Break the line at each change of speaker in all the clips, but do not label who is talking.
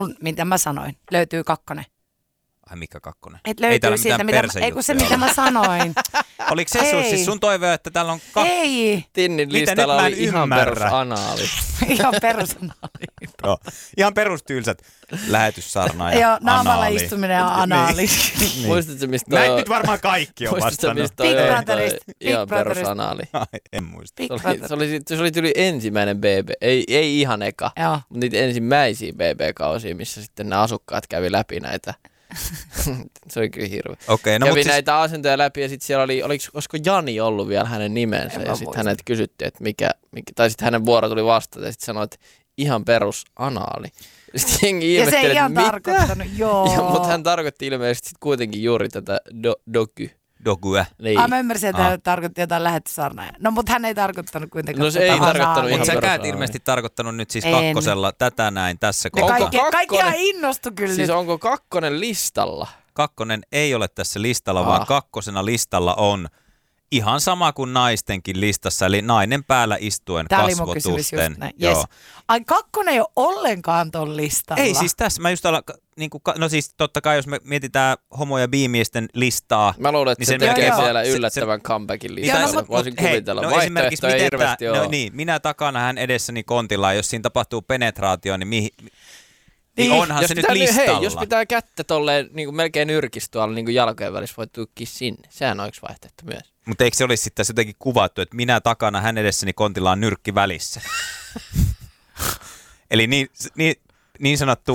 Mitä mä sanoin? Löytyy 2.
Ai mikä 2?
Et löytyy siitä, se mitä mä sanoin.
Oliko se siis sun toive, että täällä on
Ei.
Tinnin listalla oli ihan perusanaali.
Ihan perusanaali.
No, ihan perustyylsät lähetyssarna ja
joo, naamalla
anaali.
Istuminen ja anaali.
Niin. Muistatko, mistä
näitä nyt varmaan kaikki on vastannut.
Big Brotherista.
Ihan perusanaali.
En muista.
Se oli tyyli ensimmäinen BB, ei ihan eka,
mutta
niitä ensimmäisiä BB-kausia, missä sitten nämä asukkaat kävi läpi näitä. Se oli kyllä hirveä.
Okay, no
kävi näitä asentoja läpi ja sitten siellä olisiko Jani ollut vielä hänen nimensä ja sitten hänet kysyttiin, että mikä, tai sitten hänen vuoro tuli vastata ja sitten sanoi, että ihan perus anaali. Sitten jengi ihmetteli,
ja se ei ihan tarkoittanut, joo.
Mutta hän tarkoitti ilmeisesti sit kuitenkin juuri tätä
Dokue.
Niin.
Mä ymmärsin, että hän tarkoitti jotain lähetyssarnaa. No, mutta hän ei tarkoittanut kuitenkaan.
No se ei tarkoittanut ihan
mutta sä et ilmeisesti tarkoittanut nyt siis 2 tätä näin tässä kohtaa.
Kaikkihan innostu kyllä
siis
nyt.
onko 2 listalla?
2 ei ole tässä listalla, vaan 2 listalla on ihan sama kuin naistenkin listassa, eli nainen päällä istuen kasvotusten.
Yes. Ai 2 ei ole ollenkaan ton listalla.
Ei siis tässä, mä just no siis totta kai jos me mietitään homo- ja bi-miesten listaa.
Mä luulen, että
niin
se tekee siellä yllättävän comebackin listaa. Voisin kuvitella. Vaihtoehtoja hirveästi ole.
Niin, minä takana hän edessäni kontilla, jos siinä tapahtuu penetraatio, niin onhan se nyt listalla.
Hei, jos pitää kättä tolleen niin melkein nyrkistä tuolla niin jalkojen välissä, voit tukkia sinne. Sehän on yksi vaihtoehto myös.
Mutta eikö se olisi sitten jotenkin kuvattu, että minä takana hän edessäni kontilla on nyrkki välissä? Eli niin sanottu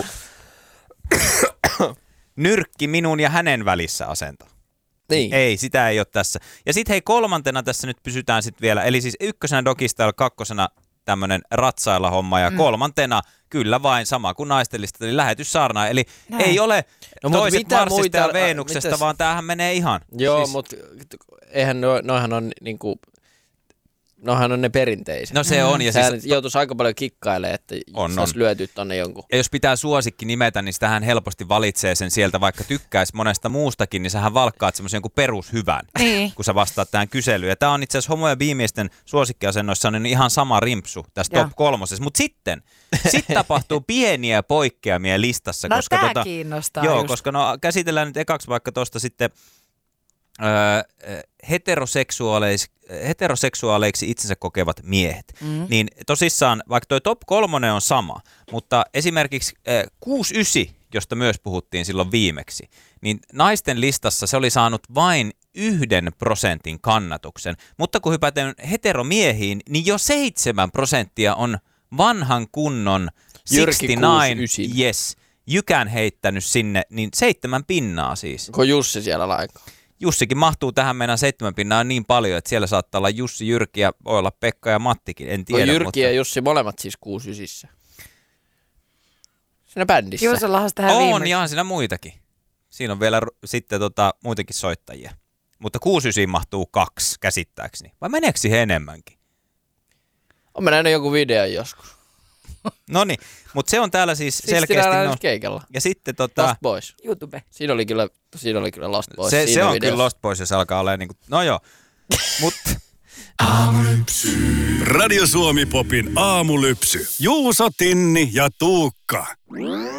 nyrkki minun ja hänen välissä asento.
Niin.
Ei, sitä ei ole tässä. Ja sitten hei 3. tässä nyt pysytään sitten vielä. Eli siis 1. Dogistyle, 2. tämmöinen ratsailla homma ja 3. kyllä vain sama kuin naistelista, eli lähetyssarna. Eli ei ole toiset Marsista ja Veenuksesta, vaan tämähän menee ihan.
Joo, siis mutta eihän noihan on niinku... Nohan on ne perinteiset.
No se on. Ja siis
joutuisi aika paljon kikkailemaan, että saisi lyötyä tonne jonkun.
Ja jos pitää suosikki nimetä, niin sitähän helposti valitsee sen sieltä, vaikka tykkäisi monesta muustakin, niin sähän valkkaat semmoisen jonkun perushyvän, kun sä vastaat tähän kyselyyn. Ja tää on itse asiassa homo- ja bi-miesten suosikkiasennoissa on ihan sama rimpsu tässä top 3. Mutta sitten tapahtuu pieniä poikkeamia listassa.
No
koska
tää kiinnostaa just.
Koska käsitellään nyt ekaksi vaikka tuosta sitten heteroseksuaaleiksi itsensä kokevat miehet. Niin tosissaan, vaikka toi top 3 on sama, mutta esimerkiksi 6-9, josta myös puhuttiin silloin viimeksi, niin naisten listassa se oli saanut vain 1% kannatuksen. Mutta kun hypätään heteromiehiin, niin jo 7% on vanhan kunnon 69, yes, jykän heittänyt sinne, niin 7 pinnaa siis.
Onko Jussi siellä lainkaan?
Jussikin mahtuu tähän meidän 7 pinnaa niin paljon, että siellä saattaa olla Jussi, Jyrki ja voi olla Pekka ja Mattikin, en tiedä.
Jyrki ja Jussi molemmat siis 6-9. Siinä bändissä.
Juusollahan sitä viimeksi.
On, ihan siinä muitakin. Siinä on vielä sitten muitakin soittajia. Mutta 6-9 mahtuu 2 käsittääkseni. Vai meneekö siihen enemmänkin?
On mä nähnyt joku videon joskus.
Noniin, mutta se on täällä siis selkeästi.
Keikalla.
Ja sitten
Lost Boys.
YouTube.
Siinä oli kyllä Lost Boys.
Se on kyllä Lost Boys, jos alkaa olla niinku, no joo.
Aamulypsy. Radio Suomi Popin aamulypsy. Juuso, Tinni ja Tuukka.